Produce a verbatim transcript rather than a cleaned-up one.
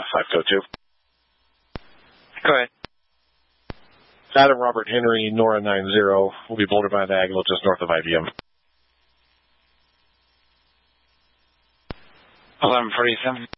five code two. Go ahead. Adam Robert Henry, Nora nine zero, will be Boulder by Diagonal just north of I B M. eleven forty-seven.